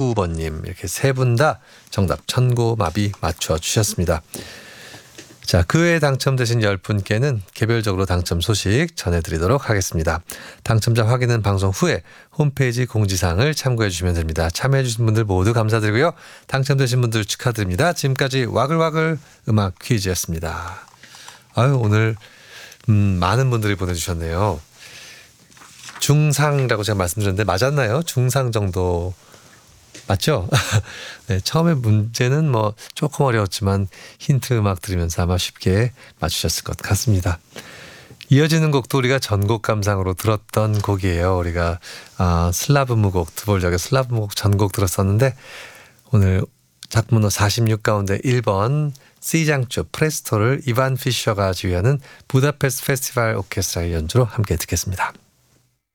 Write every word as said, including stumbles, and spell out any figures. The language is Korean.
이구구 번님 이렇게 세 분 다 정답 천고마비 맞춰주셨습니다. 자, 그 외에 당첨되신 열 분께는 개별적으로 당첨 소식 전해드리도록 하겠습니다. 당첨자 확인은 방송 후에 홈페이지 공지사항을 참고해 주시면 됩니다. 참여해 주신 분들 모두 감사드리고요. 당첨되신 분들 축하드립니다. 지금까지 와글와글 음악 퀴즈였습니다. 아유, 오늘 음, 많은 분들이 보내주셨네요. 중상이라고 제가 말씀드렸는데 맞았나요? 중상 정도 맞죠? 네, 처음에 문제는 뭐 조금 어려웠지만 힌트 음악 들으면서 아마 쉽게 맞추셨을 것 같습니다. 이어지는 곡도 우리가 전곡 감상으로 들었던 곡이에요. 우리가 아, 슬라브 무곡, 드볼적의 슬라브 무곡 전곡 들었었는데 오늘 작품번호 사십육 가운데 일 번 C장조 프레스토를 이반 피셔가 지휘하는 부다페스트 페스티벌 오케스트라의 연주로 함께 듣겠습니다.